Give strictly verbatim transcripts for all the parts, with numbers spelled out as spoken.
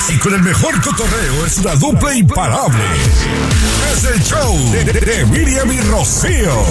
Y con el mejor cotorreo es una dupla imparable. Es el show de, de, de Miriam y Rocío.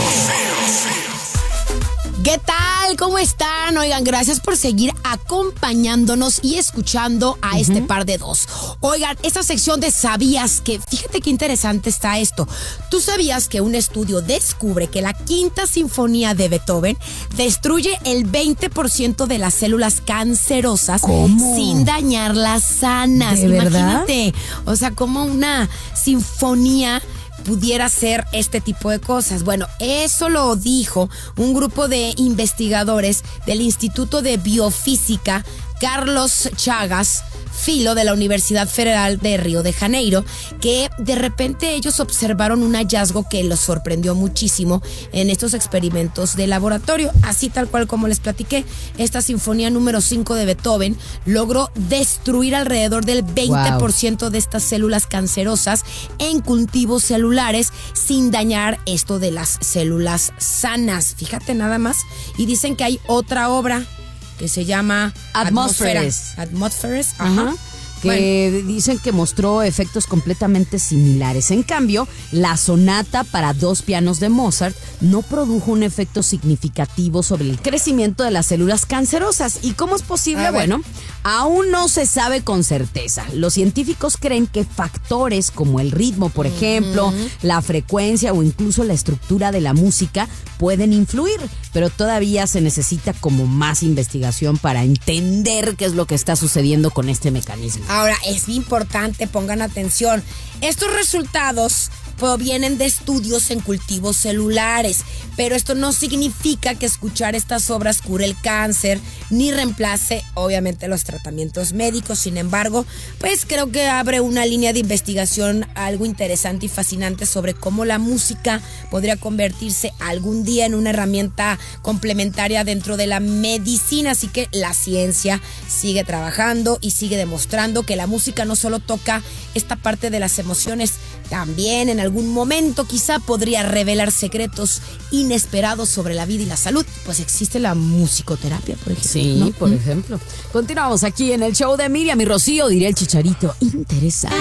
¿Qué tal? ¿Cómo están? Oigan, gracias por seguir acompañándonos y escuchando a uh-huh. este par de dos. Oigan, esta sección de ¿sabías que? Fíjate qué interesante está esto. ¿Tú sabías que un estudio descubre que la quinta sinfonía de Beethoven destruye el veinte por ciento de las células cancerosas ¿Cómo? sin dañar las sanas? ¿De Imagínate. verdad? O sea, como una sinfonía pudiera ser este tipo de cosas. Bueno, eso lo dijo un grupo de investigadores del Instituto de Biofísica Carlos Chagas Filo de la Universidad Federal de Río de Janeiro, que de repente ellos observaron un hallazgo que los sorprendió muchísimo en estos experimentos de laboratorio. Así tal cual como les platiqué, esta sinfonía número cinco de Beethoven logró destruir alrededor del veinte por ciento wow. de estas células cancerosas en cultivos celulares sin dañar esto de las células sanas. Fíjate nada más. Y dicen que hay otra obra que se llama Atmósferas. Atmósferas, ajá. ajá. Que bueno. dicen que mostró efectos completamente similares. En cambio, la sonata para dos pianos de Mozart no produjo un efecto significativo sobre el crecimiento de las células cancerosas. ¿Y cómo es posible? Bueno, aún no se sabe con certeza. Los científicos creen que factores como el ritmo, por ejemplo, uh-huh. la frecuencia o incluso la estructura de la música pueden influir, pero todavía se necesita como más investigación para entender qué es lo que está sucediendo con este mecanismo. Ahora, es importante, pongan atención, estos resultados provienen de estudios en cultivos celulares, pero esto no significa que escuchar estas obras cure el cáncer ni reemplace, obviamente, los tratamientos médicos. Sin embargo, pues creo que abre una línea de investigación algo interesante y fascinante sobre cómo la música podría convertirse algún día en una herramienta complementaria dentro de la medicina. Así que la ciencia sigue trabajando y sigue demostrando que la música no solo toca esta parte de las emociones, también en algún momento quizá podría revelar secretos inesperados sobre la vida y la salud. Pues existe la musicoterapia, por ejemplo. Sí, ¿no? por ¿Mm? ejemplo. Continuamos aquí en el show de Miriam y Rocío, diría el Chicharito. Interesante.